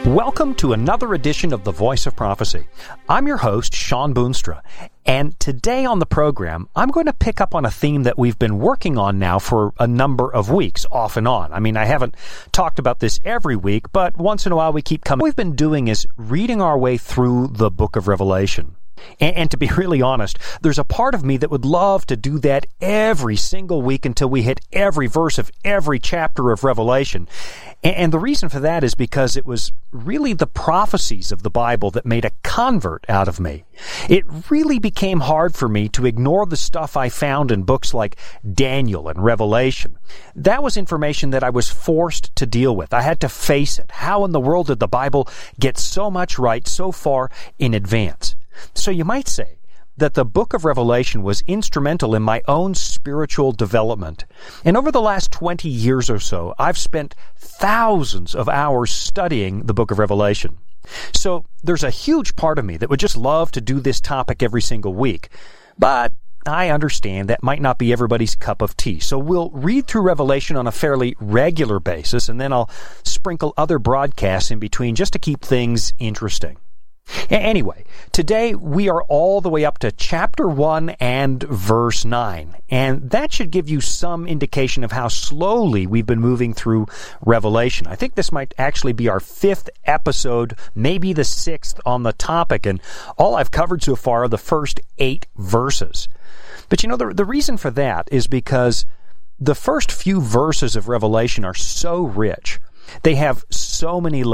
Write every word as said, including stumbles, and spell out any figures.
Welcome to another edition of The Voice of Prophecy. I'm your host, Sean Boonstra, and today on the program, I'm going to pick up on a theme that we've been working on now for a number of weeks, off and on. I mean, I haven't talked about this every week, but once in a while we keep coming. What we've been doing is reading our way through the book of Revelation. And, and to be really honest, there's a part of me that would love to do that every single week until we hit every verse of every chapter of Revelation. And, and the reason for that is because it was really the prophecies of the Bible that made a convert out of me. It really became hard for me to ignore the stuff I found in books like Daniel and Revelation. That was information that I was forced to deal with. I had to face it. How in the world did the Bible get so much right so far in advance? So you might say that the book of Revelation was instrumental in my own spiritual development. And over the last twenty years or so, I've spent thousands of hours studying the book of Revelation. So there's a huge part of me that would just love to do this topic every single week. But I understand that might not be everybody's cup of tea. So we'll read through Revelation on a fairly regular basis, and then I'll sprinkle other broadcasts in between just to keep things interesting. Anyway, today we are all the way up to chapter one and verse nine, and that should give you some indication of how slowly we've been moving through Revelation. I think this might actually be our fifth episode, maybe the sixth on the topic, and all I've covered so far are the first eight verses. But you know, the, the reason for that is because the first few verses of Revelation are so rich. They have so many